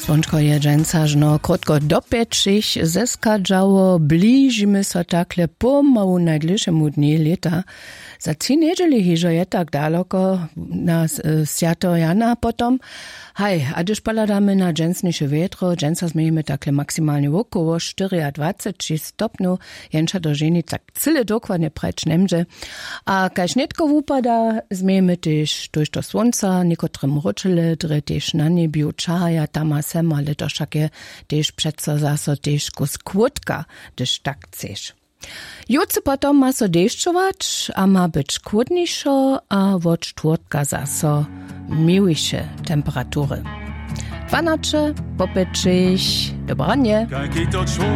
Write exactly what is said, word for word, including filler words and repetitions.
Słonczko je dżęcażno, krótko do pięćich zeskadzało, bliżymy so takle pomału najdliższemu dni lata. Za trzy niedzieli hiżo je tak daleko na Święto Jana potom. Hej, a gdyż paladamy na dżęsniejsze wietro, dżęca zmienimy takle maksymalnie około dwadzieścia cztery stopniów, jęcza do żeni tak cyle dokładnie precz nemże. A kaž netko wupada, zmienimy też durch to słońca, niekotrym roczyle, dre też na niebiu czaja, tama sem, ale to wszakie też przeco zaso też kus kłódka, gdyż tak chcesz. Jutro potom ma so deszczować, a ma być chłodniejszo, a od czwartka zaso miłejsze temperatury. dwanaście, po pięćich, dobranie.